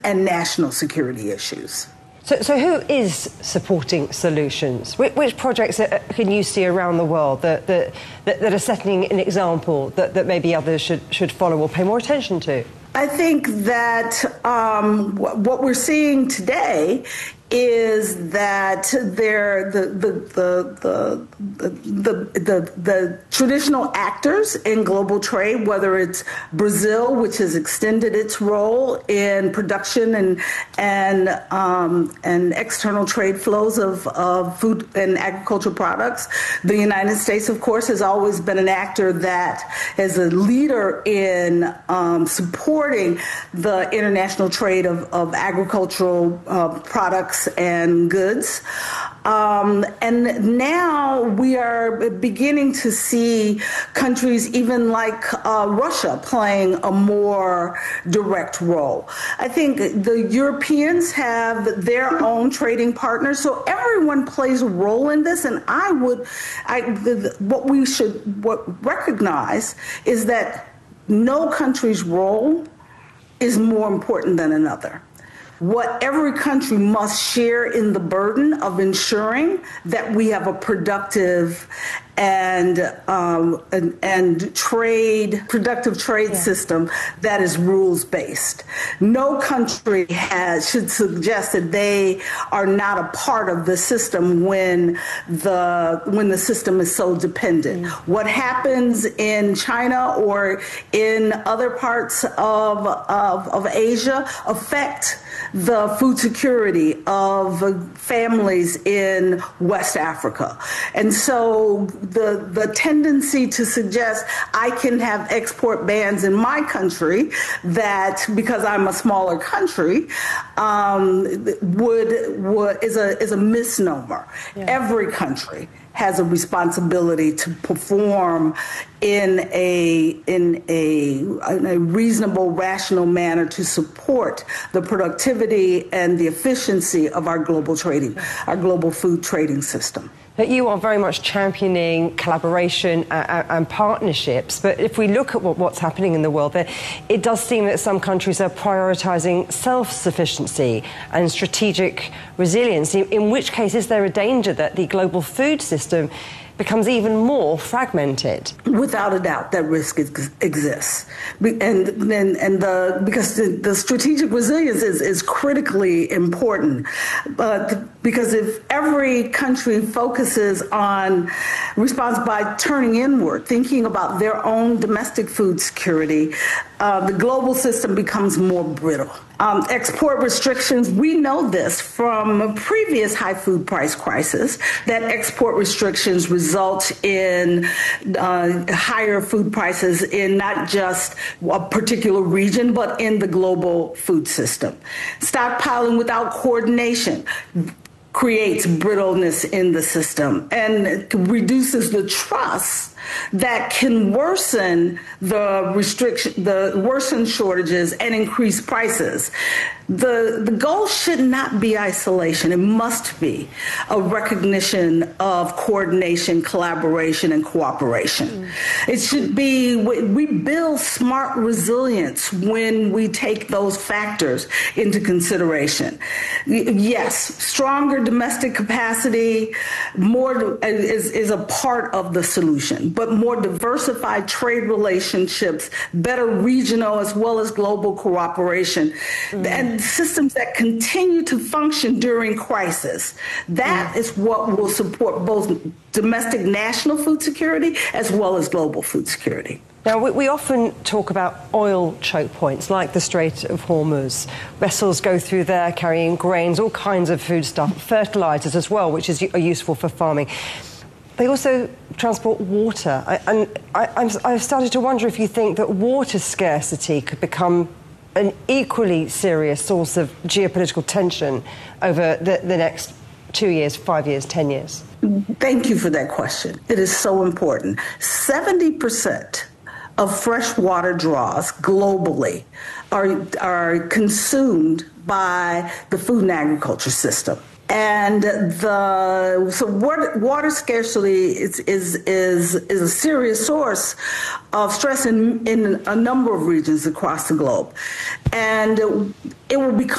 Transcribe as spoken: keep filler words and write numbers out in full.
and national security issues. So, so who is supporting solutions? Which, which projects can you see around the world that, that, that are setting an example that, that maybe others should, should follow or pay more attention to? I think that um, what we're seeing today is that there the the the the the, the, the traditional actors in global trade, whether it's Brazil, which has extended its role in production and and um, and external trade flows of, of food and agricultural products. The United States, of course, has always been an actor that is a leader in um, supporting the international trade of, of agricultural uh, products and goods. Um, and now we are beginning to see countries even like uh, Russia playing a more direct role. I think the Europeans have their own trading partners, so everyone plays a role in this. And I would, I, the, what we should what recognize is that no country's role is more important than another. What every country must share in the burden of ensuring that we have a productive and um, and, and trade productive trade yeah. system that is rules based. No country has should suggest that they are not a part of the system when the when the system is so dependent. Mm. What happens in China or in other parts of of, of Asia affect the food security of families in West Africa. And so the the tendency to suggest I can have export bans in my country that because I'm a smaller country um, would, would is a is a misnomer. Yeah. Every country has a responsibility to perform in a in a in a reasonable, rational manner to support the productivity and the efficiency of our global trading, our global food trading system. That you are very much championing collaboration and, and partnerships, but if we look at what, what's happening in the world, there, it does seem that some countries are prioritising self-sufficiency and strategic resilience, in, in which case is there a danger that the global food system becomes even more fragmented? Without a doubt, that risk ex- exists, and and, and the because the, the strategic resilience is, is critically important. But because if every country focuses on response by turning inward, thinking about their own domestic food security, uh, the global system becomes more brittle. Um, export restrictions, we know this from previous high food price crisis, that export restrictions result in uh, higher food prices in not just a particular region, but in the global food system. Stockpiling without coordination creates brittleness in the system and reduces the trust that can worsen the restriction, the worsen shortages and increase prices. The, the goal should not be isolation. It must be a recognition of coordination, collaboration, and cooperation. Mm. It should be, we build smart resilience when we take those factors into consideration. Yes, stronger domestic capacity more is, is a part of the solution, but more diversified trade relationships, better regional as well as global cooperation, mm. and systems that continue to function during crisis. That mm. is what will support both domestic national food security as well as global food security. Now, we, we often talk about oil choke points like the Strait of Hormuz. Vessels go through there carrying grains, all kinds of foodstuff, fertilizers as well, which is are useful for farming. They also transport water. I, and I, I'm, I've started to wonder if you think that water scarcity could become an equally serious source of geopolitical tension over the, the next two years, five years, ten years. Thank you for that question. It is so important. seventy percent of freshwater draws globally are, are consumed by the food and agriculture system. And the so water, water scarcity is, is is is a serious source of stress in, in a number of regions across the globe, and it will become